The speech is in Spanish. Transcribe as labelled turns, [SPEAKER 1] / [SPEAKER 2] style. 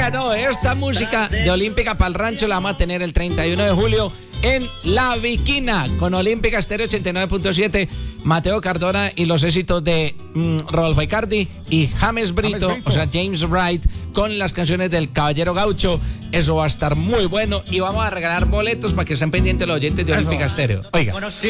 [SPEAKER 1] Oiga, no, esta música de Olímpica para el Rancho la vamos a tener el 31 de julio en La Viquina con Olímpica Estéreo 89.7, Mateo Cardona y los éxitos de Rodolfo Icardi y James Brito, o sea, James Wright, con las canciones del Caballero Gaucho. Eso va a estar muy bueno y vamos a regalar boletos para que estén pendientes los oyentes de Olímpica Estéreo. Oiga.